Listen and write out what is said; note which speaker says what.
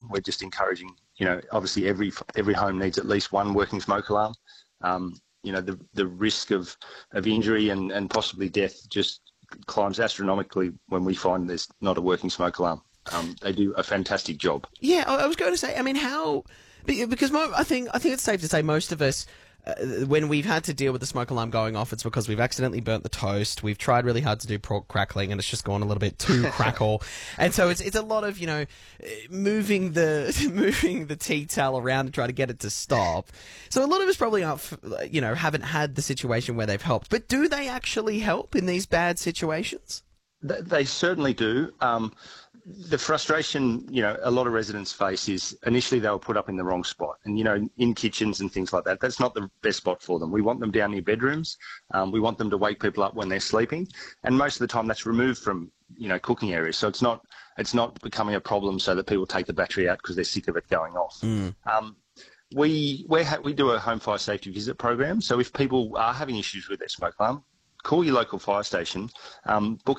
Speaker 1: We're just encouraging, obviously every home needs at least one working smoke alarm. The risk of injury and possibly death just climbs astronomically when we find there's not a working smoke alarm. They do a fantastic job.
Speaker 2: Yeah, I was going to say, I mean, how... Because I think it's safe to say most of us, when we've had to deal with the smoke alarm going off, it's because we've accidentally burnt the toast. We've tried really hard to do pork crackling, and it's just gone a little bit too crackle. And so it's a lot of moving the tea towel around to try to get it to stop. So a lot of us probably aren't, haven't had the situation where they've helped. But do they actually help in these bad situations?
Speaker 1: They certainly do. The frustration, a lot of residents face is initially they were put up in the wrong spot, and, in kitchens and things like that. That's not the best spot for them. We want them down near bedrooms. We want them to wake people up when they're sleeping, and most of the time that's removed from, cooking areas. So it's not becoming a problem so that people take the battery out because they're sick of it going off. We do a home fire safety visit program. So if people are having issues with their smoke alarm, call your local fire station, book